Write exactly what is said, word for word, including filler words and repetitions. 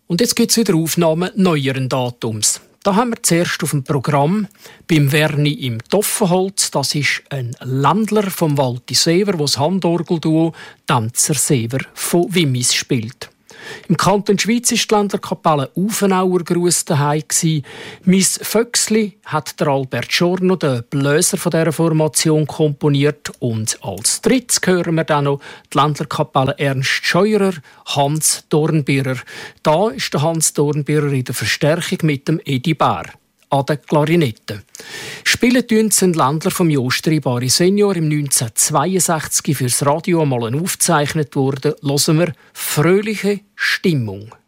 Und jetzt gibt es wieder Aufnahmen neueren Datums. Da haben wir zuerst auf dem Programm beim Verni im Toffenholz. Das ist ein Ländler vom Walti Sever, der das Handorgelduo Danzer Sever von Wimmis spielt. Im Kanton Schweiz war die Ländlerkapelle Ufenauer Gruss daheim. «Miss Vöxli» hat der Albert Giorno, der Bläser von dieser Formation, komponiert. Und als drittes hören wir dann noch die Ländlerkapelle Ernst Scheurer, Hans Dornbirrer. Da ist der Hans Dornbirrer in der Verstärkung mit dem Edi Bär an der Klarinette. Spielen tun sind Ländler vom Jostri Bari Senior im neunzehnhundertzweiundsechzig fürs Radio einmal aufgezeichnet worden. Hören wir «Fröhliche Stimmung».